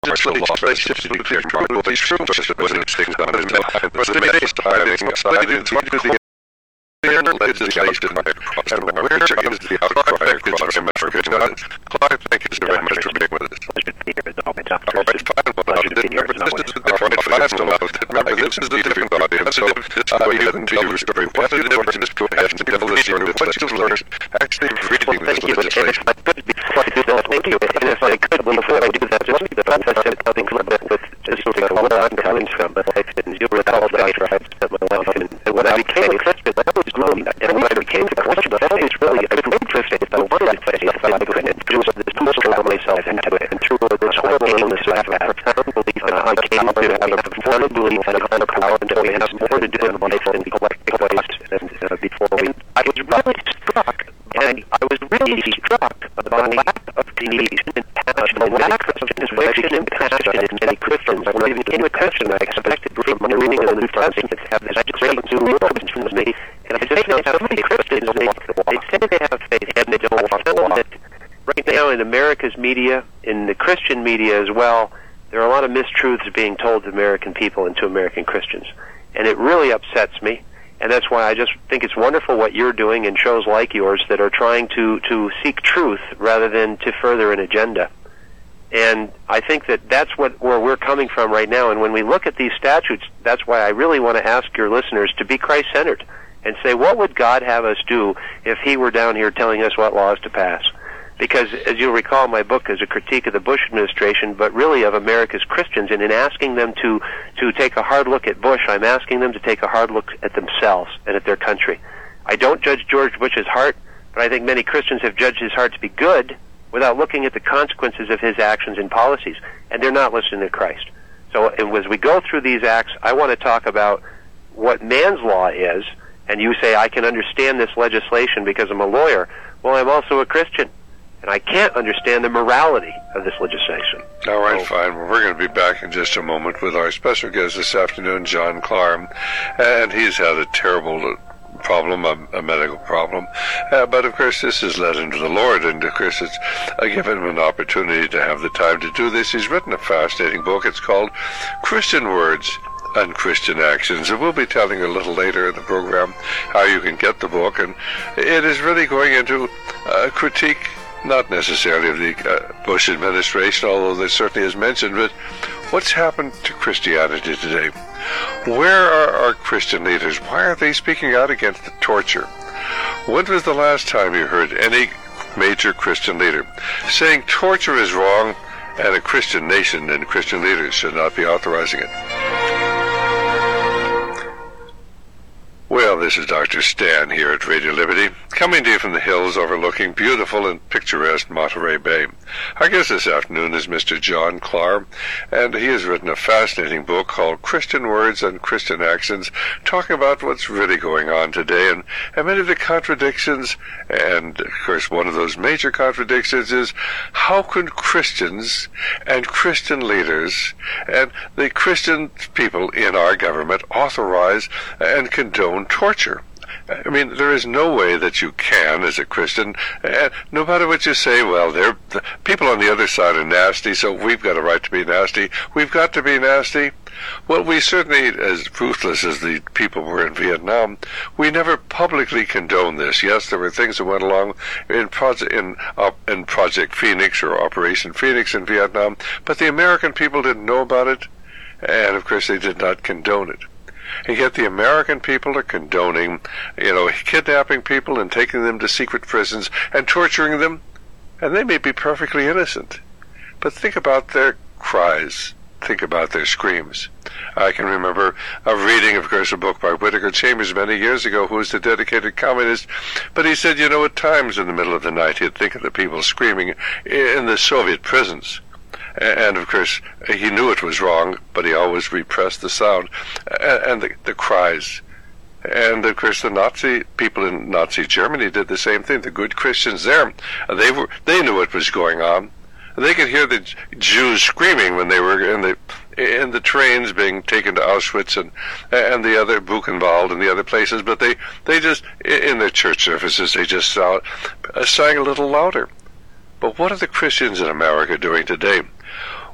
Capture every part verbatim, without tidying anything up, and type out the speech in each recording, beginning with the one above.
are still lost relationships to nuclear control. These true sources was an things done in the was the main starting outside the the legislation across and where is the outcry across America? Clark, thank you very much for being with us. All right, fine. Well, remember, this is the different audience. Remember, this is the different audience. So, uh, you can tell your story. What did it work? Just go ahead and tell the story. What you learned actually reading this legislation. Thank you. And if I could, before I do that, just the fact that I said nothing with just where I'm coming from, but I can you recall that I tried to set my life, and when I became a Christian, I always grew, and when I became a Christian, I always really, I was interested, I wanted to say if I could, and through this muscle of myself into it, and through this horrible illness I have a profound belief, and I came to have a profound belief and a kind of power, and we have more to do in life than collecting waste, and uh, before we, I was really struck, and I was really struck by the lack of communication and passion, the lack of inspiration and passion in many Christians. When I became a Christian, I expected from my reading of the New Testament to have this great new Christians from me, and I just know how many Christians, they, they say they have faith and they don't walk the walk. Right now in America's media, in the Christian media as well, there are a lot of mistruths being told to American people and to American Christians, and it really upsets me. And that's why I just think it's wonderful what you're doing and shows like yours that are trying to, to seek truth rather than to further an agenda. And I think that that's what where we're coming from right now. And when we look at these statutes, that's why I really want to ask your listeners to be Christ-centered and say, what would God have us do if he were down here telling us what laws to pass? Because, as you'll recall, my book is a critique of the Bush administration, but really of America's Christians. And in asking them to, to take a hard look at Bush, I'm asking them to take a hard look at themselves and at their country. I don't judge George Bush's heart, but I think many Christians have judged his heart to be good without looking at the consequences of his actions and policies, and they're not listening to Christ. So as we go through these acts, I want to talk about what man's law is, and you say, I can understand this legislation because I'm a lawyer. Well, I'm also a Christian. And I can't understand the morality of this legislation. All right, so, fine. Well, we're going to be back in just a moment with our special guest this afternoon, John Clark. And he's had a terrible problem, a, a medical problem. Uh, but, of course, this has led him to the Lord. And, of course, it's uh, given him an opportunity to have the time to do this. He's written a fascinating book. It's called Christian Words and Christian Actions. And we'll be telling a little later in the program how you can get the book. And it is really going into a critique, not necessarily of the uh, Bush administration, although that certainly is mentioned, but what's happened to Christianity today? Where are our Christian leaders? Why are they speaking out against the torture? When was the last time you heard any major Christian leader saying torture is wrong and a Christian nation and Christian leaders should not be authorizing it? Well, this is Doctor Stan here at Radio Liberty, coming to you from the hills overlooking beautiful and picturesque Monterey Bay. Our guest this afternoon is Mister John Clark, and he has written a fascinating book called Christian Words and Christian Actions, talking about what's really going on today and, and many of the contradictions. And, of course, one of those major contradictions is how can Christians and Christian leaders and the Christian people in our government authorize and condone torture? I mean, there is no way that you can, as a Christian, uh, no matter what you say, well, they're, the people on the other side are nasty, so we've got a right to be nasty. We've got to be nasty. Well, we certainly, as ruthless as the people were in Vietnam, we never publicly condoned this. Yes, there were things that went along in Project, in, uh, in Project Phoenix or Operation Phoenix in Vietnam, but the American people didn't know about it, and, of course, they did not condone it. And yet the American people are condoning, you know, kidnapping people and taking them to secret prisons and torturing them. And they may be perfectly innocent. But think about their cries. Think about their screams. I can remember a reading, of course, a book by Whittaker Chambers many years ago, who was a dedicated communist. But he said, you know, at times in the middle of the night, he'd think of the people screaming in the Soviet prisons. And, of course, he knew it was wrong, but he always repressed the sound and the, the cries. And, of course, the Nazi people in Nazi Germany did the same thing. The good Christians there, they were they knew what was going on. They could hear the Jews screaming when they were in the in the trains being taken to Auschwitz and and the other Buchenwald and the other places. But they, they just, in their church services, they just sang, sang a little louder. But what are the Christians in America doing today?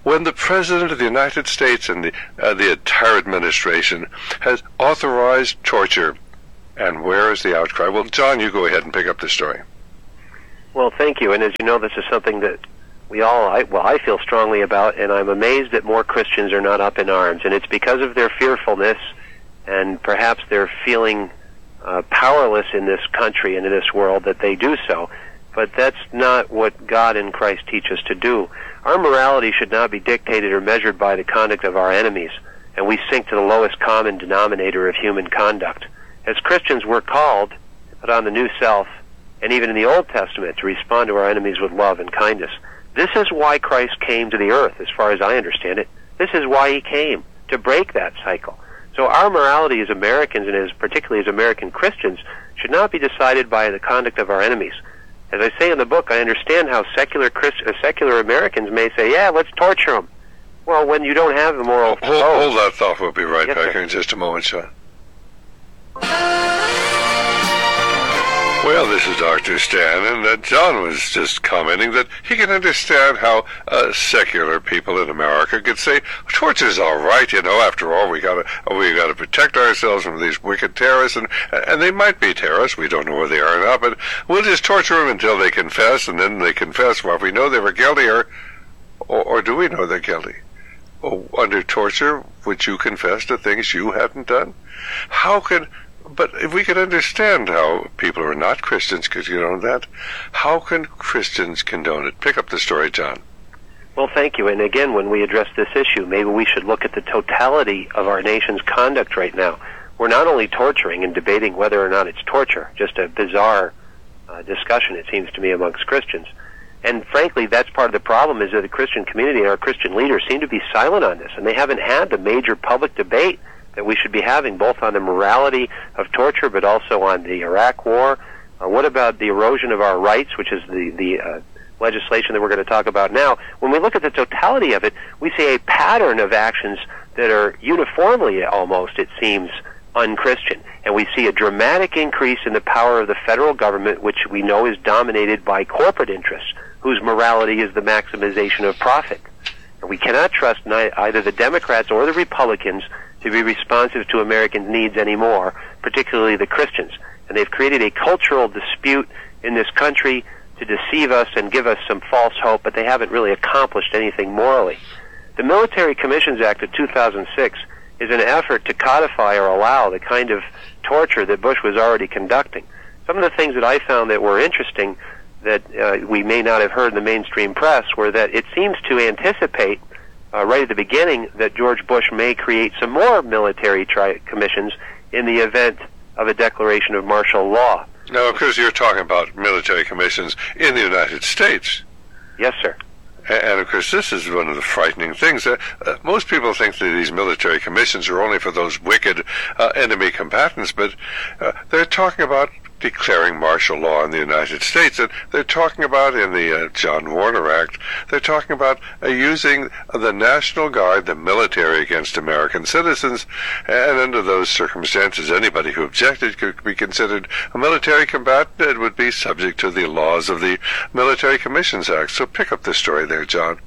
when the President of the United States and the, uh, the entire administration has authorized torture? And where is the outcry? Well, John, you go ahead and pick up the story. Well, thank you. And as you know, this is something that we all, I, well, I feel strongly about, and I'm amazed that more Christians are not up in arms. And it's because of their fearfulness, and perhaps they're feeling uh, powerless in this country and in this world, that they do so. But that's not what God in Christ teach us to do. Our morality should not be dictated or measured by the conduct of our enemies, and we sink to the lowest common denominator of human conduct. As Christians, we're called to put on the new self, and even in the Old Testament, to respond to our enemies with love and kindness. This is why Christ came to the earth, as far as I understand it. This is why he came, to break that cycle. So our morality as Americans, and as particularly as American Christians, should not be decided by the conduct of our enemies. As I say in the book, I understand how secular Christ, uh, secular Americans may say, yeah, let's torture them. Well, when you don't have the moral... Hold, hold, hold that thought. We'll be right yes, back sir. here in just a moment, Sean. Well, this is Doctor Stan, and uh, John was just commenting that he can understand how uh, secular people in America could say torture's all right. You know, after all, we gotta we gotta protect ourselves from these wicked terrorists, and and they might be terrorists. We don't know where they are now, but we'll just torture them until they confess, and then they confess. Well, if we know they were guilty, or or, or do we know they're guilty? Oh, under torture, would you confess to things you hadn't done? How could But if we could understand how people who are not Christians could condone that, how can Christians condone it? Pick up the story, John. Well, thank you. And again, when we address this issue, maybe we should look at the totality of our nation's conduct right now. We're not only torturing and debating whether or not it's torture, just a bizarre uh, discussion, it seems to me, amongst Christians. And frankly, that's part of the problem, is that the Christian community and our Christian leaders seem to be silent on this, and they haven't had the major public debate that we should be having, both on the morality of torture, but also on the Iraq War. Uh, what about the erosion of our rights, which is the, the uh, legislation that we're going to talk about now? When we look at the totality of it, we see a pattern of actions that are uniformly, almost, it seems, unchristian. And we see a dramatic increase in the power of the federal government, which we know is dominated by corporate interests, whose morality is the maximization of profit. And we cannot trust ni- either the Democrats or the Republicans to be responsive to Americans' needs anymore, particularly the Christians. And they've created a cultural dispute in this country to deceive us and give us some false hope, but they haven't really accomplished anything morally. The Military Commissions Act of two thousand six is an effort to codify or allow the kind of torture that Bush was already conducting. Some of the things that I found that were interesting that uh, we may not have heard in the mainstream press were that it seems to anticipate uh, right at the beginning that George Bush may create some more military tri- commissions in the event of a declaration of martial law. No, because you're talking about military commissions in the United States. Yes, sir. And, of course, this is one of the frightening things. Uh, uh, most people think that these military commissions are only for those wicked uh, enemy combatants, but uh, they're talking about declaring martial law in the United States, and they're talking about, in the uh, John Warner Act, they're talking about uh, using the National Guard, the military, against American citizens, and under those circumstances, anybody who objected could be considered a military combatant. It would be subject to the laws of the Military Commissions Act. So pick up the story there, John.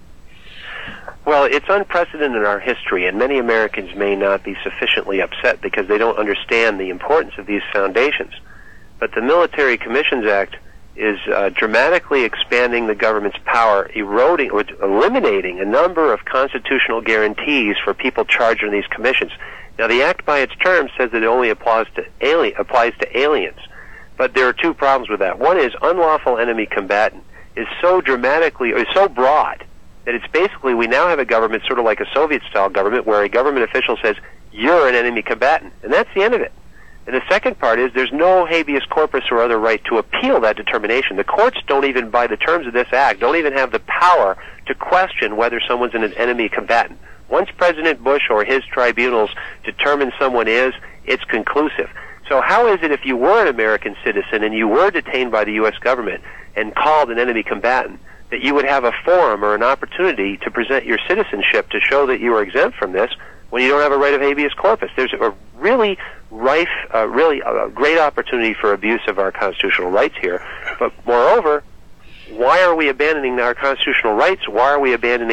Well, it's unprecedented in our history, and many Americans may not be sufficiently upset because they don't understand the importance of these foundations. But the Military Commissions Act is uh, dramatically expanding the government's power, eroding or eliminating a number of constitutional guarantees for people charged in these commissions. Now, the Act by its terms says that it only applies to alien, applies to aliens. But there are two problems with that. One is unlawful enemy combatant is so dramatically, or is so broad, that it's basically, we now have a government sort of like a Soviet-style government where a government official says, you're an enemy combatant. And that's the end of it. And the second part is there's no habeas corpus or other right to appeal that determination. The courts don't even, by the terms of this act, don't even have the power to question whether someone's an enemy combatant. Once President Bush or his tribunals determine someone is, it's conclusive. So how is it if you were an American citizen and you were detained by the U S government and called an enemy combatant, that you would have a forum or an opportunity to present your citizenship to show that you are exempt from this when you don't have a right of habeas corpus? There's a really rife, uh, really a great opportunity for abuse of our constitutional rights here. But moreover, why are we abandoning our constitutional rights? Why are we abandoning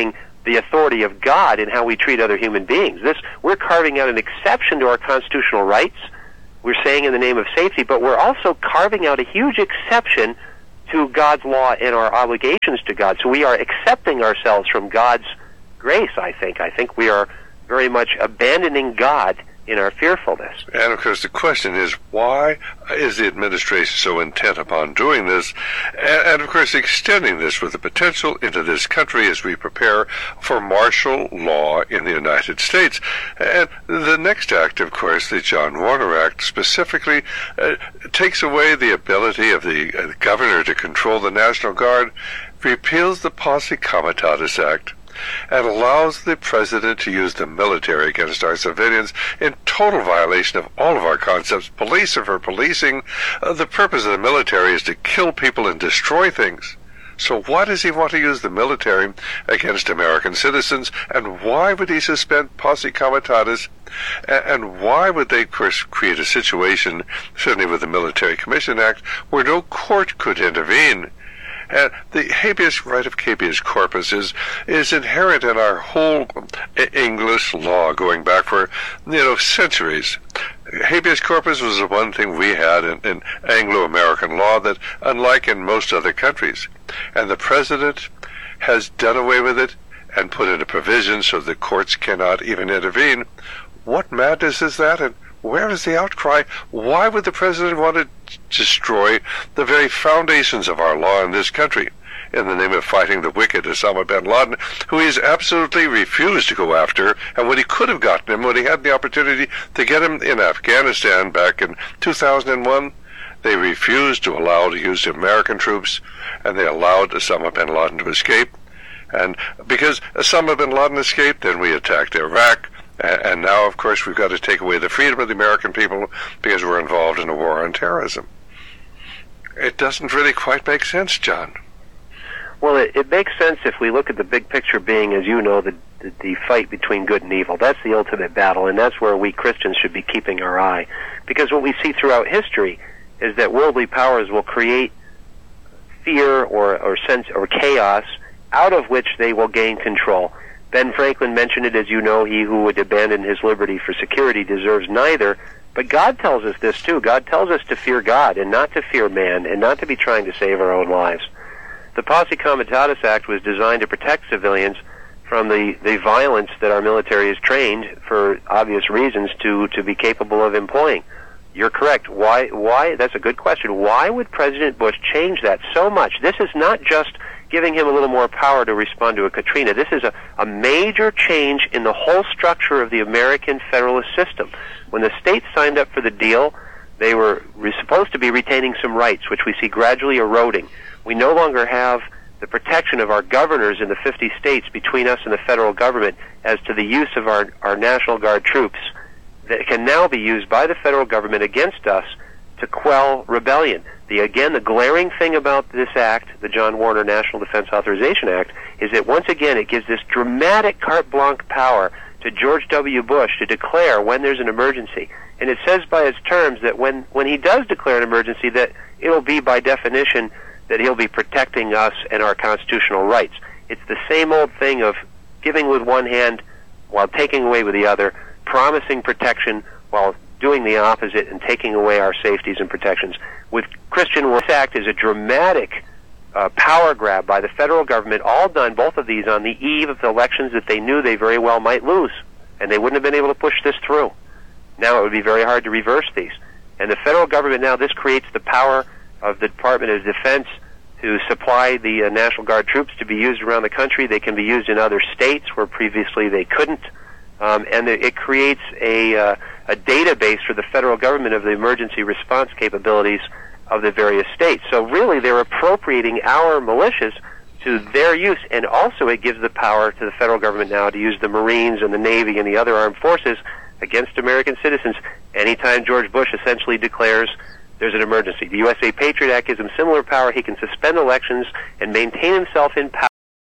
the authority of God in how we treat other human beings. This, we're carving out an exception to our constitutional rights. We're saying in the name of safety, but we're also carving out a huge exception to God's law and our obligations to God. So we are accepting ourselves from God's grace, I think. I think we are very much abandoning God in our fearfulness. And of course the question is, why is the administration so intent upon doing this, and, and of course extending this with the potential into this country as we prepare for martial law in the United States? And the next act, of course, the John Warner Act, specifically uh, takes away the ability of the uh, governor to control the National Guard, repeals the Posse Comitatus Act, and allows the president to use the military against our civilians in total violation of all of our concepts. Police are for policing. Uh, the purpose of the military is to kill people and destroy things. So why does he want to use the military against American citizens, and why would he suspend Posse Comitatus, and why would they, of course, create a situation, certainly with the Military Commission Act, where no court could intervene? And the habeas right of habeas corpus is, is inherent in our whole English law going back for, you know, centuries. Habeas corpus was the one thing we had in, in Anglo-American law that, unlike in most other countries. And the president has done away with it and put in a provision so the courts cannot even intervene. What madness is that? And where is the outcry? Why would the president want to destroy the very foundations of our law in this country in the name of fighting the wicked Osama bin Laden, who he's absolutely refused to go after, and when he could have gotten him, when he had the opportunity to get him in Afghanistan back in two thousand one, they refused to allow to use American troops, and they allowed Osama bin Laden to escape. And because Osama bin Laden escaped, then we attacked Iraq. And now, of course, we've got to take away the freedom of the American people because we're involved in a war on terrorism. It doesn't really quite make sense, John. Well, it, it makes sense if we look at the big picture being, as you know, the, the, the fight between good and evil. That's the ultimate battle, and that's where we Christians should be keeping our eye. Because what we see throughout history is that worldly powers will create fear or, or sense or chaos out of which they will gain control. Ben Franklin mentioned it, as you know, he who would abandon his liberty for security deserves neither. But God tells us this too. God tells us to fear God and not to fear man and not to be trying to save our own lives. The Posse Comitatus Act was designed to protect civilians from the, the violence that our military is trained, for obvious reasons, to, to be capable of employing. You're correct. Why? Why? That's a good question. Why would President Bush change that so much? This is not just giving him a little more power to respond to a Katrina. This is a, a major change in the whole structure of the American federalist system. When the states signed up for the deal, they were re- supposed to be retaining some rights, which we see gradually eroding. We no longer have the protection of our governors in the fifty states between us and the federal government as to the use of our, our National Guard troops that can now be used by the federal government against us to quell rebellion. The, again, the glaring thing about this act, the John Warner National Defense Authorization Act, is that once again it gives this dramatic carte blanche power to George W. Bush to declare when there's an emergency. And it says by its terms that when, when he does declare an emergency, that it'll be by definition that he'll be protecting us and our constitutional rights. It's the same old thing of giving with one hand while taking away with the other, promising protection while doing the opposite and taking away our safeties and protections. With Christian, this act is a dramatic uh, power grab by the federal government, all done, both of these, on the eve of the elections that they knew they very well might lose, and they wouldn't have been able to push this through. Now it would be very hard to reverse these. And the federal government now, this creates the power of the Department of Defense to supply the uh, National Guard troops to be used around the country. They can be used in other states where previously they couldn't. Um, and it creates a, uh, a database for the federal government of the emergency response capabilities of the various states. So really, they're appropriating our militias to their use, and also it gives the power to the federal government now to use the Marines and the Navy and the other armed forces against American citizens anytime George Bush essentially declares there's an emergency. The U S A Patriot Act gives him similar power. He can suspend elections and maintain himself in power